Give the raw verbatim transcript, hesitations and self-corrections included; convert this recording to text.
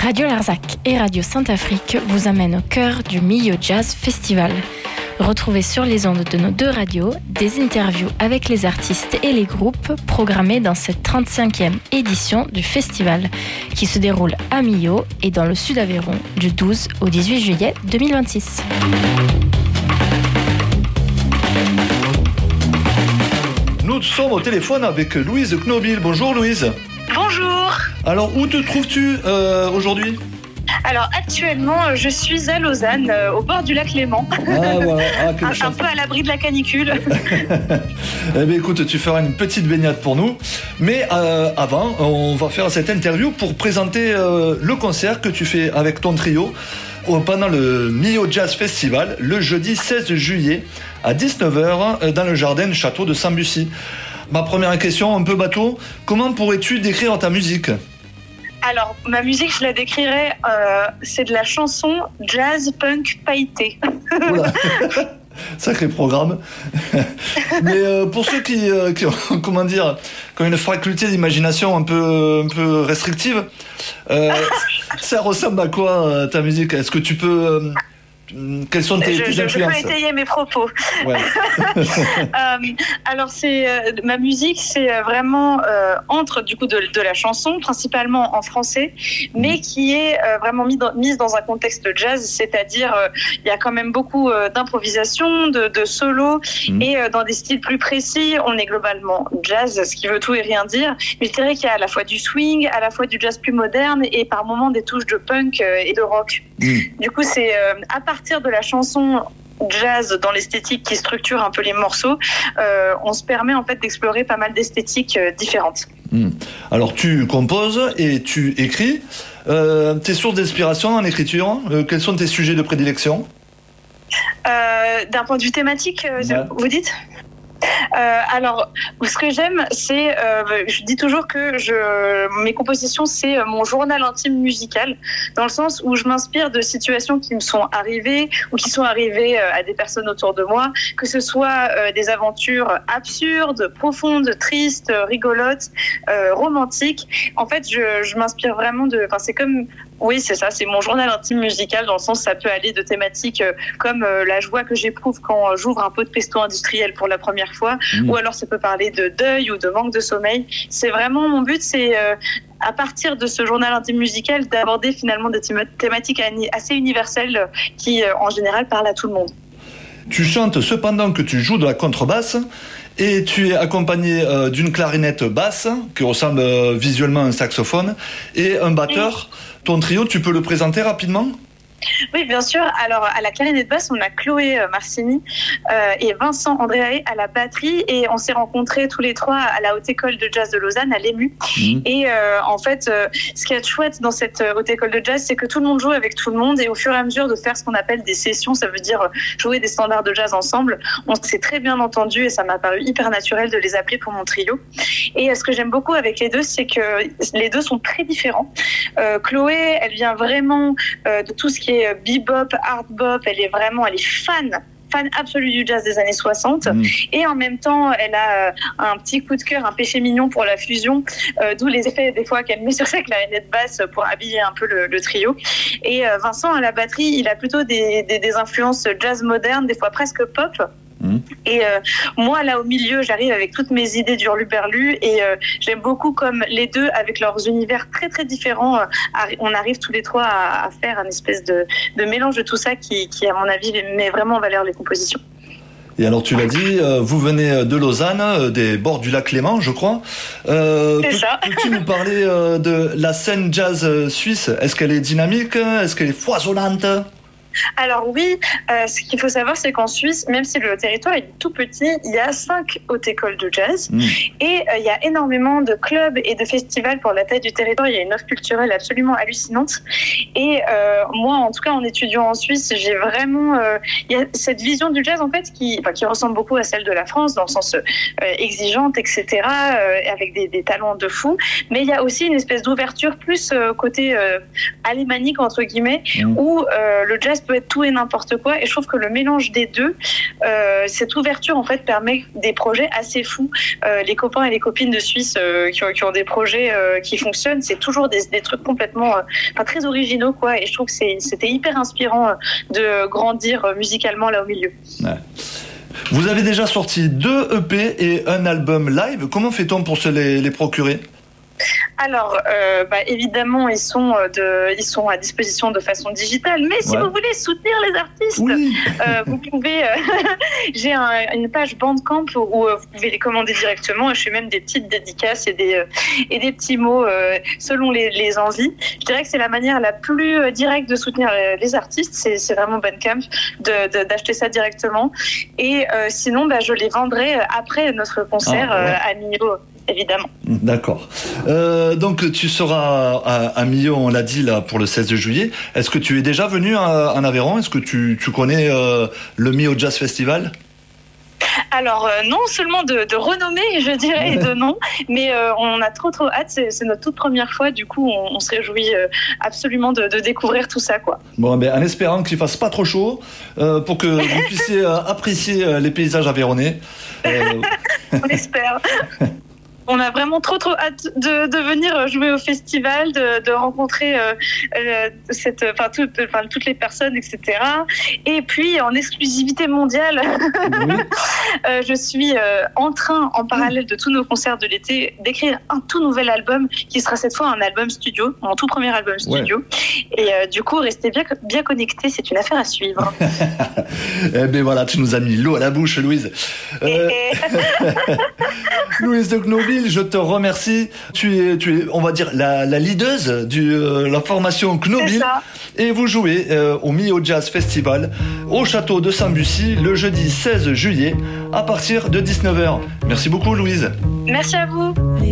Radio Larzac et Radio Sainte-Afrique vous amènent au cœur du Millau Jazz Festival. Retrouvez sur les ondes de nos deux radios des interviews avec les artistes et les groupes programmés dans cette trente-cinquième édition du festival qui se déroule à Millau et dans le sud Aveyron du douze au dix-huit juillet deux mille vingt-six. Nous sommes au téléphone avec Louise Knobil. Bonjour Louise. Bonjour. Alors où te trouves-tu euh, aujourd'hui ? Alors actuellement je suis à Lausanne, euh, au bord du lac Léman. Ah voilà, ah, quelle un, chance. un peu à l'abri de la canicule. Eh bien écoute, tu feras une petite baignade pour nous. Mais euh, avant, on va faire cette interview pour présenter euh, le concert que tu fais avec ton trio pendant le Millau Jazz Festival le jeudi seize juillet à dix-neuf heures dans le jardin du château de Sambucy. Ma première question, un peu bateau, comment pourrais-tu décrire ta musique ? Alors, ma musique, je la décrirais, euh, c'est de la chanson jazz punk pailleté. Voilà. Sacré programme. Mais euh, pour ceux qui, euh, qui ont, comment dire, qui ont une faculté d'imagination un peu, un peu restrictive, euh, ça ressemble à quoi euh, ta musique ? Est-ce que tu peux... Euh, Quelles sont tes, je, tes je, influences ? Je peux étayer mes propos. Ouais. euh, alors, c'est, euh, ma musique, c'est vraiment euh, entre du coup de, de la chanson, principalement en français, mais qui est euh, vraiment mis dans, mise dans un contexte jazz, c'est-à-dire euh, il y a quand même beaucoup euh, d'improvisation, de, de solo, mmh. et euh, dans des styles plus précis, on est globalement jazz, ce qui veut tout et rien dire. Mais je dirais qu'il y a à la fois du swing, à la fois du jazz plus moderne, et par moments des touches de punk euh, et de rock. Mmh. Du coup, c'est euh, à partir de la chanson jazz dans l'esthétique qui structure un peu les morceaux, euh, on se permet en fait d'explorer pas mal d'esthétiques euh, différentes. Mmh. Alors tu composes et tu écris. Euh, tes sources d'inspiration en écriture, euh, quels sont tes sujets de prédilection ? euh, D'un point de vue thématique, euh, ouais. Vous dites ? Euh, alors, ce que j'aime, c'est, euh, je dis toujours que je, mes compositions, c'est mon journal intime musical, dans le sens où je m'inspire de situations qui me sont arrivées ou qui sont arrivées à des personnes autour de moi, que ce soit euh, des aventures absurdes, profondes, tristes, rigolotes, euh, romantiques. En fait, je, je m'inspire vraiment de, enfin, c'est comme Oui, c'est ça, c'est mon journal intime musical, dans le sens où ça peut aller de thématiques euh, comme euh, la joie que j'éprouve quand euh, j'ouvre un pot de pesto industriel pour la première fois, mmh. ou alors ça peut parler de deuil ou de manque de sommeil. C'est vraiment, mon but, c'est euh, à partir de ce journal intime musical d'aborder finalement des thématiques assez universelles qui, euh, en général, parlent à tout le monde. Tu chantes cependant que tu joues de la contrebasse et tu es accompagné euh, d'une clarinette basse qui ressemble euh, visuellement à un saxophone et un batteur. Oui. Ton trio, tu peux le présenter rapidement ? Oui, bien sûr. Alors, à la clarinette basse, on a Chloé Marcini euh, et Vincent Andréaé à la batterie. Et on s'est rencontrés tous les trois à la Haute École de Jazz de Lausanne, à l'E M U. Mmh. Et euh, en fait, euh, ce qui est chouette dans cette Haute École de Jazz, c'est que tout le monde joue avec tout le monde. Et au fur et à mesure de faire ce qu'on appelle des sessions, ça veut dire jouer des standards de jazz ensemble, on s'est très bien entendu et ça m'a paru hyper naturel de les appeler pour mon trio. Et euh, ce que j'aime beaucoup avec les deux, c'est que les deux sont très différents. Euh, Chloé, elle vient vraiment euh, de tout ce qui est bebop, hard bop, elle est vraiment, elle est fan, fan absolue du jazz des années soixante, mmh. et en même temps, elle a euh, un petit coup de cœur, un péché mignon pour la fusion, euh, d'où les effets des fois qu'elle met sur sa clarinette basse pour habiller un peu le, le trio. Et euh, Vincent à la batterie, il a plutôt des, des, des influences jazz moderne, des fois presque pop. Et euh, moi, là, au milieu, j'arrive avec toutes mes idées d'hurluberlu et euh, j'aime beaucoup comme les deux, avec leurs univers très, très différents, euh, on arrive tous les trois à, à faire un espèce de, de mélange de tout ça qui, qui, à mon avis, met vraiment en valeur les compositions. Et alors, tu l'as dit, euh, vous venez de Lausanne, euh, des bords du lac Léman, je crois. Euh, C'est peux, ça. Peux-tu nous parler euh, de la scène jazz suisse ? Est-ce qu'elle est dynamique ? Est-ce qu'elle est foisonnante ? Alors oui, euh, ce qu'il faut savoir, c'est qu'en Suisse, même si le territoire est tout petit, il y a cinq hautes écoles de jazz mmh. et euh, il y a énormément de clubs et de festivals pour la taille du territoire. Il y a une offre culturelle absolument hallucinante. Et euh, moi, en tout cas, en étudiant en Suisse, j'ai vraiment euh, il y a cette vision du jazz en fait qui, enfin, qui ressemble beaucoup à celle de la France dans le sens euh, exigeante, et cetera, euh, avec des, des talents de fou. Mais il y a aussi une espèce d'ouverture plus euh, côté euh, alémanique entre guillemets, mmh. où euh, le jazz peut être tout et n'importe quoi. Et je trouve que le mélange des deux, euh, cette ouverture en fait permet des projets assez fous. Euh, les copains et les copines de Suisse euh, qui, ont, qui ont des projets euh, qui fonctionnent, c'est toujours des, des trucs complètement, euh, enfin très originaux quoi. Et je trouve que c'est, c'était hyper inspirant euh, de grandir euh, musicalement là au milieu. Ouais. Vous avez déjà sorti deux E P et un album live. Comment fait-on pour se les, les procurer ? Alors, euh, bah, évidemment, ils sont, de, ils sont à disposition de façon digitale. Mais si ouais. vous voulez soutenir les artistes, oui. euh, vous pouvez. Euh, j'ai un, une page Bandcamp où euh, vous pouvez les commander directement. Je fais même des petites dédicaces et des, euh, et des petits mots euh, selon les, les envies. Je dirais que c'est la manière la plus directe de soutenir les, les artistes. C'est, c'est vraiment Bandcamp de, de, d'acheter ça directement. Et euh, sinon, bah, je les vendrai après notre concert ah, ouais. euh, à Millau. Évidemment. D'accord. Euh, donc tu seras à, à Millau, on l'a dit là pour le seize juillet. Est-ce que tu es déjà venu à, en Aveyron ? Est-ce que tu, tu connais euh, le Millau Jazz Festival ? Alors euh, non seulement de, de renommée, je dirais, et de nom, mais euh, on a trop trop hâte. C'est, c'est notre toute première fois, du coup, on, on se réjouit euh, absolument de, de découvrir tout ça, quoi. Bon, ben en espérant qu'il fasse pas trop chaud, euh, pour que vous puissiez euh, apprécier euh, les paysages aveyronnais. Euh... on espère. On a vraiment trop trop hâte de, de venir jouer au festival, de, de rencontrer euh, euh, cette, enfin, tout, enfin, toutes les personnes, et cetera. Et puis en exclusivité mondiale, oui. euh, je suis euh, en train, en parallèle de tous nos concerts de l'été, d'écrire un tout nouvel album qui sera cette fois un album studio, mon tout premier album studio. Ouais. Et euh, du coup, restez bien bien connectés, c'est une affaire à suivre. Eh ben voilà, tu nous as mis l'eau à la bouche, Louise. Euh... Louise de Knoby. Je te remercie. Tu es, tu es, on va dire, la, la leaduse de euh, la formation Knobil. Et vous jouez euh, au Millau Jazz Festival au château de Saint-Bussy le jeudi seize juillet à partir de dix-neuf heures. Merci beaucoup, Louise. Merci à vous.